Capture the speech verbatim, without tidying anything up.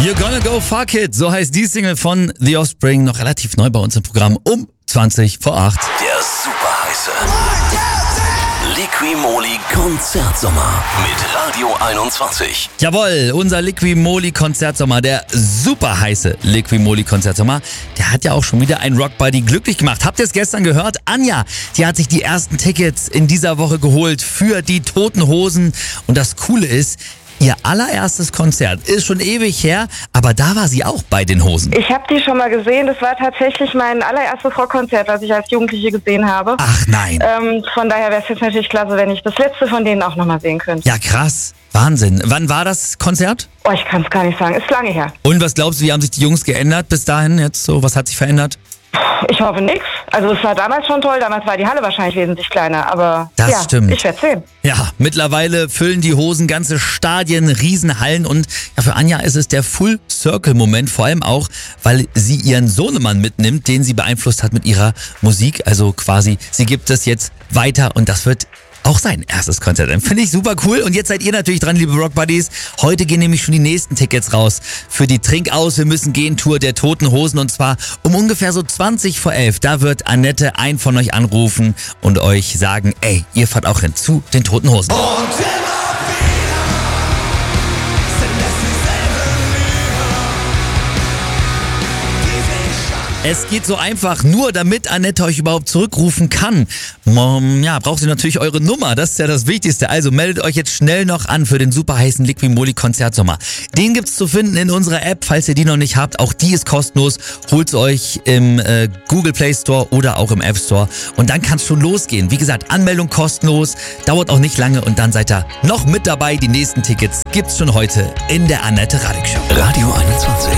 You're gonna go fuck it. So heißt die Single von The Offspring, noch relativ neu bei uns im Programm, um zwanzig vor acht. Der superheiße Liqui-Moly Konzertsommer mit Radio einundzwanzig. Jawohl, unser Liqui-Moly Konzertsommer, der superheiße Liqui-Moly Konzertsommer, der hat ja auch schon wieder ein Rockbuddy glücklich gemacht. Habt ihr es gestern gehört? Anja, die hat sich die ersten Tickets in dieser Woche geholt für die Toten Hosen. Und das Coole ist, ihr allererstes Konzert ist schon ewig her, aber da war sie auch bei den Hosen. Ich habe die schon mal gesehen. Das war tatsächlich mein allererstes Rockkonzert, was ich als Jugendliche gesehen habe. Ach nein. Ähm, von daher wäre es jetzt natürlich klasse, wenn ich das letzte von denen auch nochmal sehen könnte. Ja, krass. Wahnsinn. Wann war das Konzert? Oh, ich kann es gar nicht sagen. Ist lange her. Und was glaubst du, wie haben sich die Jungs geändert bis dahin jetzt so? Was hat sich verändert? Ich hoffe nix. Also es war damals schon toll. Damals war die Halle wahrscheinlich wesentlich kleiner. Aber das ja, stimmt. Ich werde sehen. Ja, mittlerweile füllen die Hosen ganze Stadien, Riesenhallen und ja, für Anja ist es der Full-Circle-Moment, vor allem auch, weil sie ihren Sohnemann mitnimmt, den sie beeinflusst hat mit ihrer Musik. Also quasi, sie gibt es jetzt weiter und das wird auch sein erstes Konzert. Finde ich super cool. Und jetzt seid ihr natürlich dran, liebe Rock Buddies. Heute gehen nämlich schon die nächsten Tickets raus für die Trink aus, wir müssen gehen Tour der Toten Hosen. Und zwar um ungefähr so zwanzig vor elf. Da wird Annette einen von euch anrufen und euch sagen, ey, ihr fahrt auch hin zu den Toten Hosen. Und immer wieder sind es dieselben Lügen, die sich an. Es geht so einfach, nur damit Annette euch überhaupt zurückrufen kann. Mom, ja, braucht sie natürlich eure Nummer, das ist ja das Wichtigste. Also meldet euch jetzt schnell noch an für den superheißen Liqui-Moly Konzertsommer. Den gibt's zu finden in unserer App, falls ihr die noch nicht habt. Auch die ist kostenlos. Holt's euch im äh, Google Play Store oder auch im App Store. Und dann kann's schon losgehen. Wie gesagt, Anmeldung kostenlos, dauert auch nicht lange und dann seid ihr noch mit dabei. Die nächsten Tickets gibt's schon heute in der Annette Radig Show. Radio einundzwanzig.